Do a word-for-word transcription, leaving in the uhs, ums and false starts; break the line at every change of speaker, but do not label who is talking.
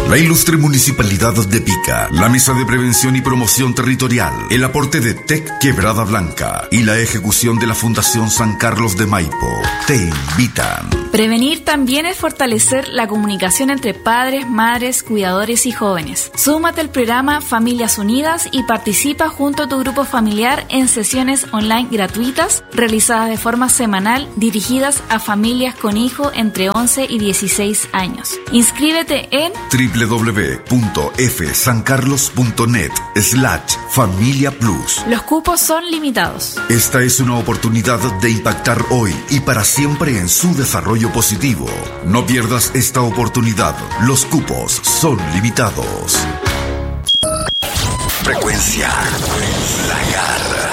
La ilustre Municipalidad de Pica, la Mesa de Prevención y Promoción Territorial, el aporte de T E C Quebrada Blanca y la ejecución de la Fundación San Carlos de Maipo te invitan.
Prevenir también es fortalecer la comunicación entre padres, madres, cuidadores y jóvenes. Súmate al programa Familias Unidas y participa junto a tu grupo familiar en sesiones online gratuitas realizadas de forma semanal dirigidas a familias con hijos entre once y dieciséis años. Inscríbete en
doble u doble u doble u punto f san carlos punto net slash familia plus.
Los cupos son limitados.
Esta es una oportunidad de impactar hoy y para siempre en su desarrollo positivo. No pierdas esta oportunidad. Los cupos son limitados. Frecuencia La Garra.